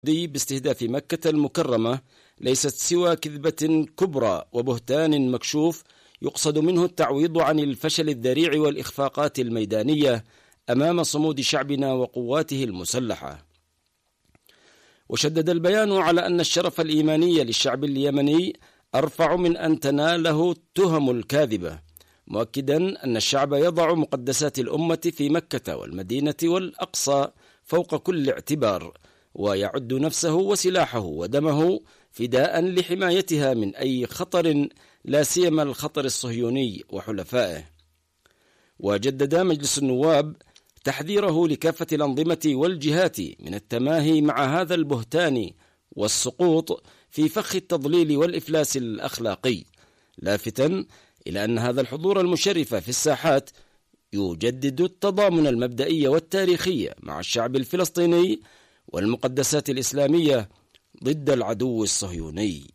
باستهداف مكة المكرمة ليست سوى كذبة كبرى وبهتان مكشوف يقصد منه التعويض عن الفشل الذريع والإخفاقات الميدانية أمام صمود شعبنا وقواته المسلحة. وشدد البيان على أن الشرف الإيماني للشعب اليمني أرفع من أن تناله التهم الكاذبة، مؤكدا أن الشعب يضع مقدسات الأمة في مكة والمدينة والأقصى فوق كل اعتبار، ويعد نفسه وسلاحه ودمه فداء لحمايتها من أي خطر، لا سيما الخطر الصهيوني وحلفائه. وجدد مجلس النواب تحذيره لكافة الأنظمة والجهات من التماهي مع هذا البهتان والسقوط في فخ التضليل والإفلاس الأخلاقي، لافتا إلى أن هذا الحضور المشرف في الساحات يجدد التضامن المبدئي والتاريخي مع الشعب الفلسطيني والمقدسات الإسلامية ضد العدو الصهيوني.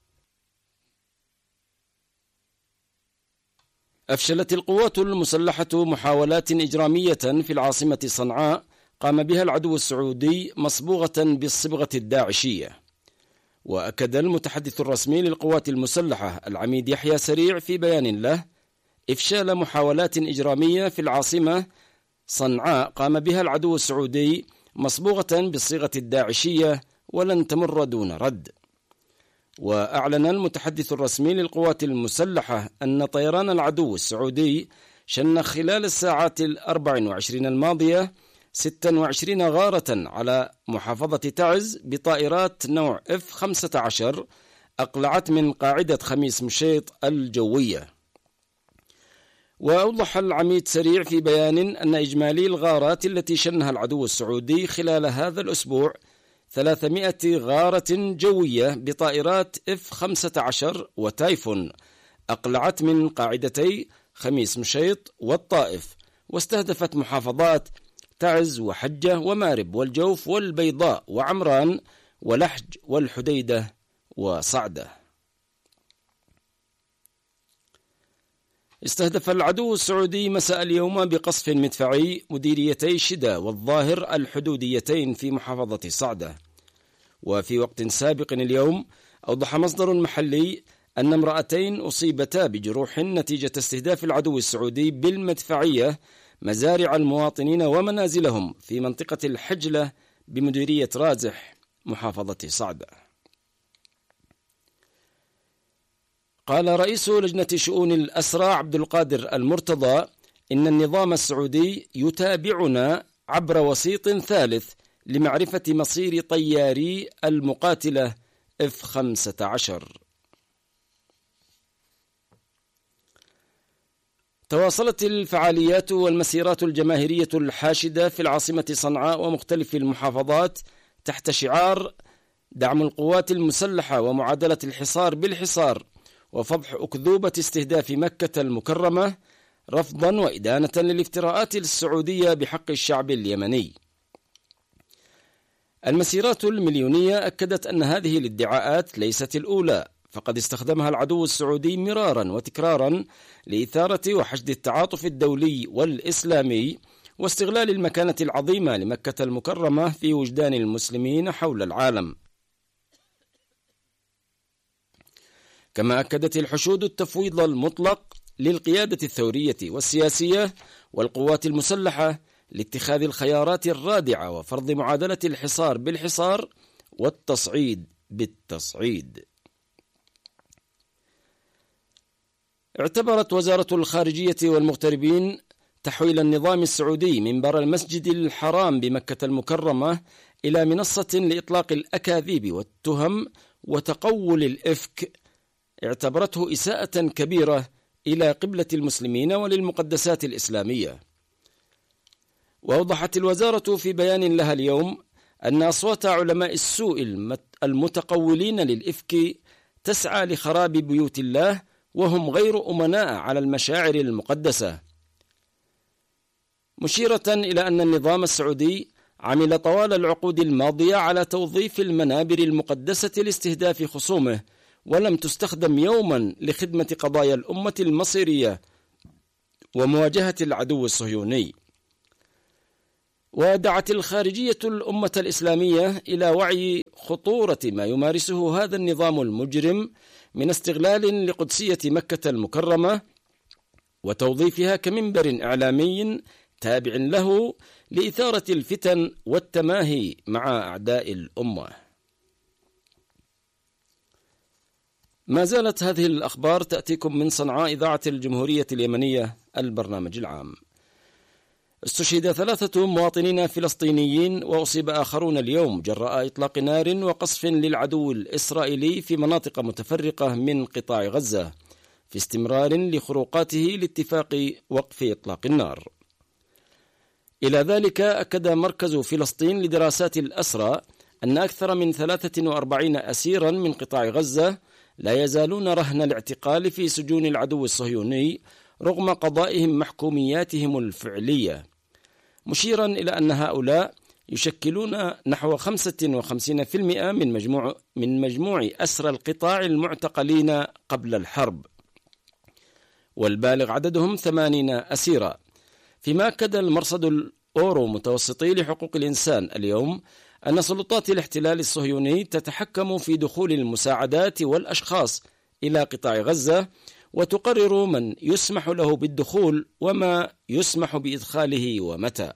أفشلت القوات المسلحة محاولات إجرامية في العاصمة صنعاء قام بها العدو السعودي مصبوغة بالصبغة الداعشية. وأكد المتحدث الرسمي للقوات المسلحة العميد يحيى سريع في بيان له إفشال محاولات إجرامية في العاصمة صنعاء قام بها العدو السعودي مصبوغة بالصيغة الداعشية ولن تمر دون رد. وأعلن المتحدث الرسمي للقوات المسلحة أن طيران العدو السعودي شن خلال الساعات 24 الماضية 26 غارة على محافظة تعز بطائرات نوع F-15 أقلعت من قاعدة خميس مشيط الجوية. وأوضح العميد سريع في بيان أن إجمالي الغارات التي شنها العدو السعودي خلال هذا الأسبوع 300 غارة جوية بطائرات F-15 وتايفون أقلعت من قاعدتي خميس مشيط والطائف، واستهدفت محافظات تعز وحجة ومارب والجوف والبيضاء وعمران ولحج والحديدة وصعدة. استهدف العدو السعودي مساء اليوم بقصف مدفعي مديريتي شدة والظاهر الحدوديتين في محافظة صعدة. وفي وقت سابق اليوم أوضح مصدر محلي أن امرأتين أصيبتا بجروح نتيجة استهداف العدو السعودي بالمدفعية مزارع المواطنين ومنازلهم في منطقة الحجلة بمديرية رازح محافظة صعدة. قال رئيس لجنة شؤون الأسرى عبد القادر المرتضى إن النظام السعودي يتابعنا عبر وسيط ثالث لمعرفة مصير طياري المقاتلة F-15. تواصلت الفعاليات والمسيرات الجماهيرية الحاشدة في العاصمة صنعاء ومختلف المحافظات تحت شعار دعم القوات المسلحة ومعادلة الحصار بالحصار وفضح أكذوبة استهداف مكة المكرمة رفضا وإدانة للافتراءات السعودية بحق الشعب اليمني. المسيرات المليونية أكدت أن هذه الادعاءات ليست الأولى، فقد استخدمها العدو السعودي مرارا وتكرارا لإثارة وحشد التعاطف الدولي والإسلامي واستغلال المكانة العظيمة لمكة المكرمة في وجدان المسلمين حول العالم. كما أكدت الحشود التفويض المطلق للقيادة الثورية والسياسية والقوات المسلحة لاتخاذ الخيارات الرادعة وفرض معادلة الحصار بالحصار والتصعيد بالتصعيد. اعتبرت وزارة الخارجية والمغتربين تحويل النظام السعودي منبر المسجد الحرام بمكة المكرمة إلى منصة لإطلاق الأكاذيب والتهم وتقول الإفك اعتبرته إساءة كبيرة إلى قبلة المسلمين وللمقدسات الإسلامية. وأوضحت الوزارة في بيان لها اليوم أن أصوات علماء السوء المتقولين للإفك تسعى لخراب بيوت الله وهم غير أمناء على المشاعر المقدسة، مشيرة إلى أن النظام السعودي عمل طوال العقود الماضية على توظيف المنابر المقدسة لاستهداف خصومه، ولم تستخدم يوما لخدمة قضايا الأمة المصيرية ومواجهة العدو الصهيوني. ودعت الخارجية الأمة الإسلامية إلى وعي خطورة ما يمارسه هذا النظام المجرم من استغلال لقدسية مكة المكرمة وتوظيفها كمنبر إعلامي تابع له لإثارة الفتن والتماهي مع أعداء الأمة. ما زالت هذه الأخبار تأتيكم من صنعاء إذاعة الجمهورية اليمنية البرنامج العام. استشهد 3 مواطنين فلسطينيين وأصيب آخرون اليوم جراء إطلاق نار وقصف للعدو الإسرائيلي في مناطق متفرقة من قطاع غزة في استمرار لخروقاته لاتفاق وقف إطلاق النار. إلى ذلك أكد مركز فلسطين لدراسات الأسرى أن أكثر من 43 أسيرا من قطاع غزة لا يزالون رهن الاعتقال في سجون العدو الصهيوني رغم قضائهم محكومياتهم الفعلية، مشيرا إلى أن هؤلاء يشكلون نحو 55% من مجموع أسرى القطاع المعتقلين قبل الحرب، والبالغ عددهم 80 أسيرا. فيما أكد المرصد الأورو متوسطي لحقوق الإنسان اليوم أن سلطات الاحتلال الصهيوني تتحكم في دخول المساعدات والأشخاص إلى قطاع غزة وتقرر من يسمح له بالدخول وما يسمح بإدخاله ومتى.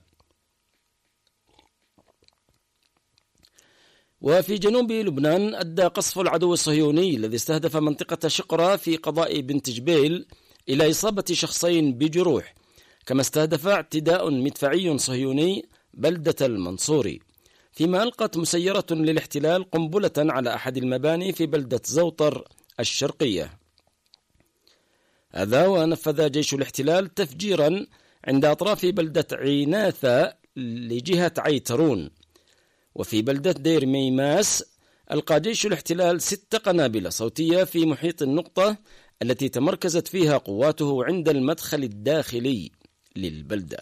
وفي جنوب لبنان أدى قصف العدو الصهيوني الذي استهدف منطقة شقرة في قضاء بنت جبيل إلى إصابة شخصين بجروح، كما استهدف اعتداء مدفعي صهيوني بلدة المنصوري، فيما ألقت مسيرة للاحتلال قنبلة على أحد المباني في بلدة زوطر الشرقية. هذا ونفذ جيش الاحتلال تفجيرا عند أطراف بلدة عيناثة لجهة عيترون. وفي بلدة دير ميماس ألقى جيش الاحتلال 6 قنابل صوتية في محيط النقطة التي تمركزت فيها قواته عند المدخل الداخلي للبلدة.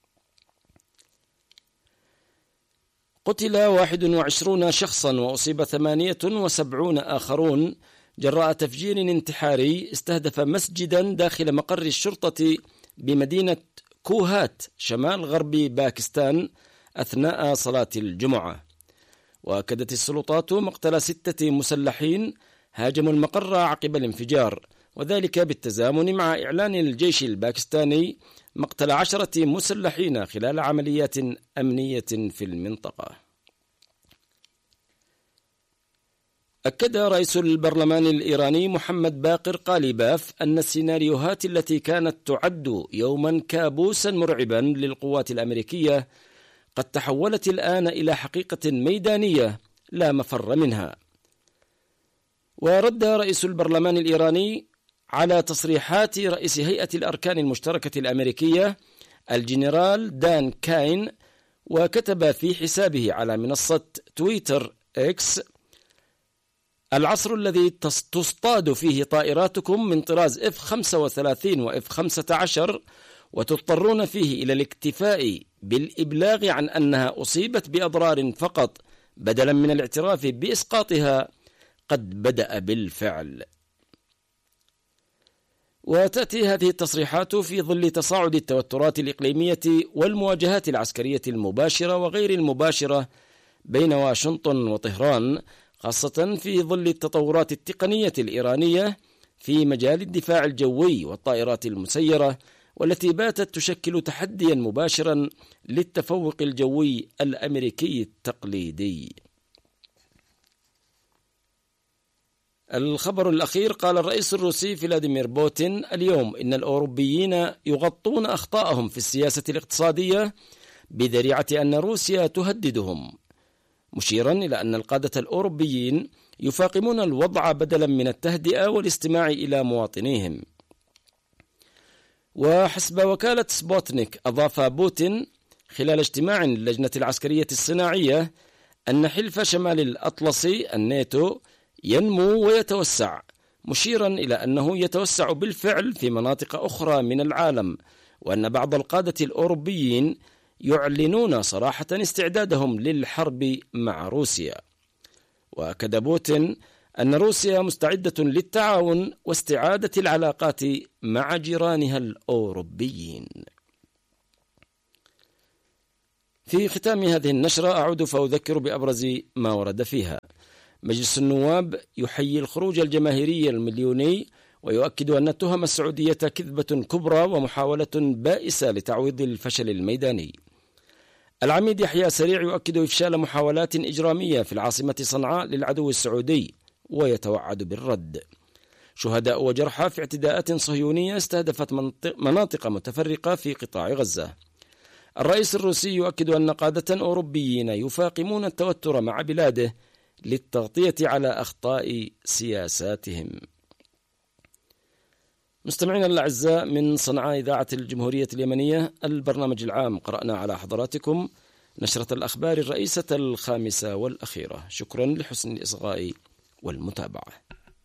قتل 21 شخصا وأصيب 78 آخرون جراء تفجير انتحاري استهدف مسجدا داخل مقر الشرطة بمدينة كوهات شمال غرب باكستان أثناء صلاة الجمعة. وأكدت السلطات مقتل 6 مسلحين هاجموا المقر عقب الانفجار، وذلك بالتزامن مع إعلان الجيش الباكستاني مقتل 10 مسلحين خلال عمليات أمنية في المنطقة. أكد رئيس البرلمان الإيراني محمد باقر قاليباف أن السيناريوهات التي كانت تعد يوما كابوسا مرعبا للقوات الأمريكية قد تحولت الآن إلى حقيقة ميدانية لا مفر منها. ورد رئيس البرلمان الإيراني على تصريحات رئيس هيئة الأركان المشتركة الأمريكية الجنرال دان كاين، وكتب في حسابه على منصة تويتر إكس: العصر الذي تصطاد فيه طائراتكم من طراز F-35 و F-15 وتضطرون فيه إلى الاكتفاء بالإبلاغ عن أنها أصيبت بأضرار فقط بدلا من الاعتراف بإسقاطها قد بدأ بالفعل. وتأتي هذه التصريحات في ظل تصاعد التوترات الإقليمية والمواجهات العسكرية المباشرة وغير المباشرة بين واشنطن وطهران، خاصة في ظل التطورات التقنية الإيرانية في مجال الدفاع الجوي والطائرات المسيرة، والتي باتت تشكل تحديا مباشرا للتفوق الجوي الأمريكي التقليدي. الخبر الأخير: قال الرئيس الروسي فلاديمير بوتين اليوم إن الأوروبيين يغطون أخطاءهم في السياسة الاقتصادية بذريعة أن روسيا تهددهم، مشيرا إلى أن القادة الأوروبيين يفاقمون الوضع بدلا من التهدئة والاستماع إلى مواطنيهم. وحسب وكالة سبوتنيك أضاف بوتين خلال اجتماع للجنة العسكرية الصناعية أن حلف شمال الأطلسي الناتو ينمو ويتوسع، مشيرا إلى أنه يتوسع بالفعل في مناطق أخرى من العالم، وأن بعض القادة الأوروبيين يعلنون صراحة استعدادهم للحرب مع روسيا. وأكد بوتين أن روسيا مستعدة للتعاون واستعادة العلاقات مع جيرانها الأوروبيين. في ختام هذه النشرة أعود فأذكر بأبرز ما ورد فيها. مجلس النواب يحيي الخروج الجماهيري المليوني ويؤكد أن التهم السعودية كذبة كبرى ومحاولة بائسة لتعويض الفشل الميداني. العميد يحيى سريع يؤكد إفشال محاولات إجرامية في العاصمة صنعاء للعدو السعودي ويتوعد بالرد. شهداء وجرحى في اعتداءات صهيونية استهدفت مناطق متفرقة في قطاع غزة. الرئيس الروسي يؤكد أن قادة أوروبيين يفاقمون التوتر مع بلاده للتغطية على أخطاء سياساتهم. مستمعينا الأعزاء، من صنعاء إذاعة الجمهورية اليمنية البرنامج العام، قرأنا على حضراتكم نشرة الأخبار الرئيسة 5 والأخيرة. شكرا لحسن الإصغاء والمتابعة.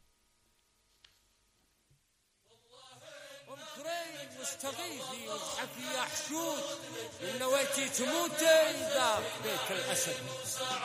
مستغيثي وحفي يحشود إن نويتي تموتي ذاك بيت الأسد.